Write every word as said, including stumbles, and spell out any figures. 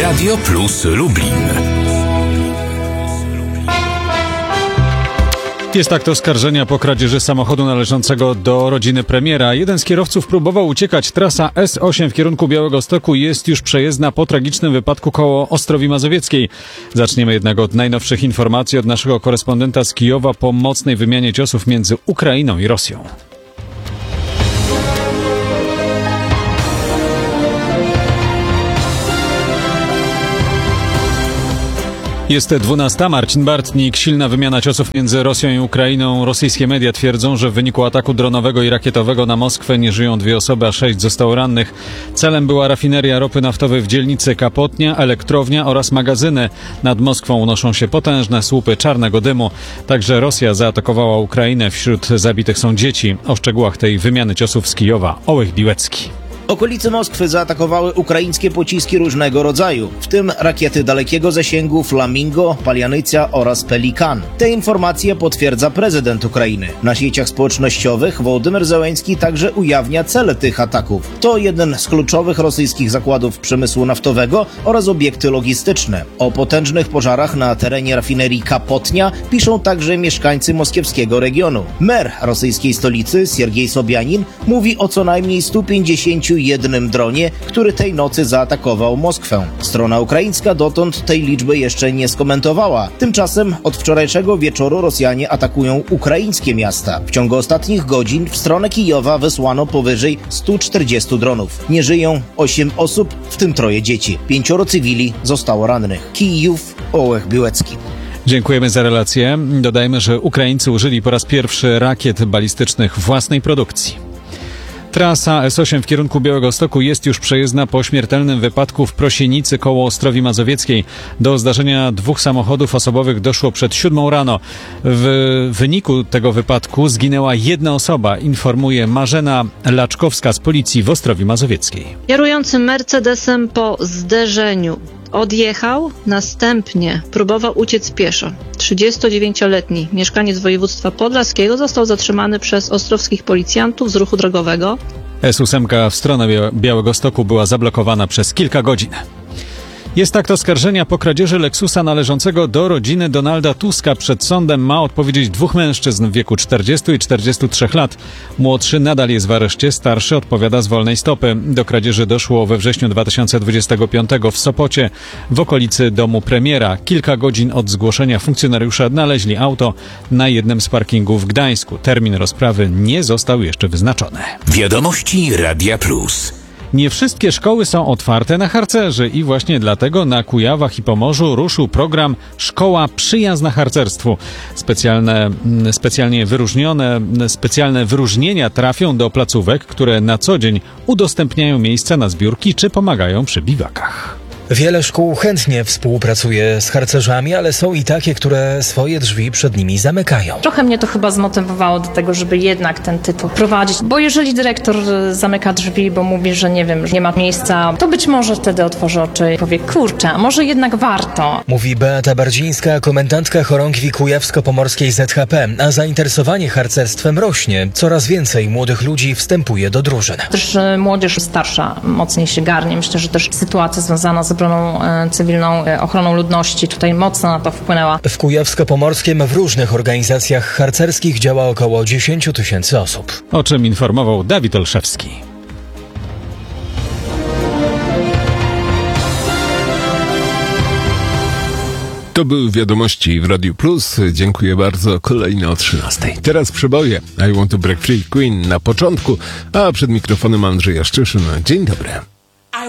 Radio Plus Lublin. Jest akt oskarżenia po kradzieży samochodu należącego do rodziny premiera. Jeden z kierowców próbował uciekać. Trasa S osiem w kierunku Białegostoku jest już przejezdna po tragicznym wypadku koło Ostrowi Mazowieckiej. Zaczniemy jednak od najnowszych informacji od naszego korespondenta z Kijowa po mocnej wymianie ciosów między Ukrainą i Rosją. Jest dwunasta. Marcin Bartnik. Silna wymiana ciosów między Rosją i Ukrainą. Rosyjskie media twierdzą, że w wyniku ataku dronowego i rakietowego na Moskwę nie żyją dwie osoby, a sześć zostało rannych. Celem była rafineria ropy naftowej w dzielnicy Kapotnia, elektrownia oraz magazyny. Nad Moskwą unoszą się potężne słupy czarnego dymu. Także Rosja zaatakowała Ukrainę. Wśród zabitych są dzieci. O szczegółach tej wymiany ciosów z Kijowa Ołech Biłecki. Okolice Moskwy zaatakowały ukraińskie pociski różnego rodzaju, w tym rakiety dalekiego zasięgu Flamingo, Palianycja oraz Pelikan. Te informacje potwierdza prezydent Ukrainy. Na sieciach społecznościowych Wołodymyr Zełenski także ujawnia cele tych ataków. To jeden z kluczowych rosyjskich zakładów przemysłu naftowego oraz obiekty logistyczne. O potężnych pożarach na terenie rafinerii Kapotnia piszą także mieszkańcy moskiewskiego regionu. Mer rosyjskiej stolicy Siergiej Sobianin mówi o co najmniej stu pięćdziesięciu jednym dronie, który tej nocy zaatakował Moskwę. Strona ukraińska dotąd tej liczby jeszcze nie skomentowała. Tymczasem od wczorajszego wieczoru Rosjanie atakują ukraińskie miasta. W ciągu ostatnich godzin w stronę Kijowa wysłano powyżej stu czterdziestu dronów. Nie żyją osiem osób, w tym troje dzieci. Pięcioro cywili zostało rannych. Kijów, Ołech Biłecki. Dziękujemy za relację. Dodajmy, że Ukraińcy użyli po raz pierwszy rakiet balistycznych własnej produkcji. Trasa S osiem w kierunku Białegostoku jest już przejezdna po śmiertelnym wypadku w Prosienicy koło Ostrowi Mazowieckiej. Do zdarzenia dwóch samochodów osobowych doszło przed siódmą rano. W wyniku tego wypadku zginęła jedna osoba, informuje Marzena Laczkowska z policji w Ostrowi Mazowieckiej. Kierujący Mercedesem po zderzeniu odjechał, następnie próbował uciec pieszo. trzydziestodziewięcioletni mieszkaniec województwa podlaskiego został zatrzymany przez ostrowskich policjantów z ruchu drogowego. S osiem w stronę Białegostoku była zablokowana przez kilka godzin. Jest akt oskarżenia po kradzieży Lexusa należącego do rodziny Donalda Tuska. Przed sądem ma odpowiedzieć dwóch mężczyzn w wieku czterdziestu i czterdziestu trzech lat. Młodszy nadal jest w areszcie, starszy odpowiada z wolnej stopy. Do kradzieży doszło we wrześniu dwa tysiące dwudziestego piątego w Sopocie, w okolicy domu premiera. Kilka godzin od zgłoszenia funkcjonariusze odnaleźli auto na jednym z parkingów w Gdańsku. Termin rozprawy nie został jeszcze wyznaczony. Wiadomości Radia Plus. Nie wszystkie szkoły są otwarte na harcerzy i właśnie dlatego na Kujawach i Pomorzu ruszył program Szkoła Przyjazna Harcerstwu. Specjalne, specjalnie wyróżnione, specjalne wyróżnienia trafią do placówek, które na co dzień udostępniają miejsca na zbiórki czy pomagają przy biwakach. Wiele szkół chętnie współpracuje z harcerzami, ale są i takie, które swoje drzwi przed nimi zamykają. Trochę mnie to chyba zmotywowało do tego, żeby jednak ten tytuł prowadzić, bo jeżeli dyrektor zamyka drzwi, bo mówi, że nie wiem, że nie ma miejsca, to być może wtedy otworzy oczy i powie, kurczę, a może jednak warto. Mówi Beata Bardzińska, komendantka chorągwi kujawsko-pomorskiej Z H P, a zainteresowanie harcerstwem rośnie. Coraz więcej młodych ludzi wstępuje do drużyn. Też młodzież starsza mocniej się garnie. Myślę, że też sytuacja związana z obroną cywilną, ochroną ludności tutaj mocno na to wpłynęła. W Kujawsko-Pomorskiem w różnych organizacjach harcerskich działa około dziesięć tysięcy osób. O czym informował Dawid Olszewski. To były wiadomości w Radiu Plus. Dziękuję bardzo. Kolejne o trzynastej. Teraz przeboje. I Want to Break Free Queen na początku, a przed mikrofonem Andrzej Jaszczyszyn. Dzień dobry.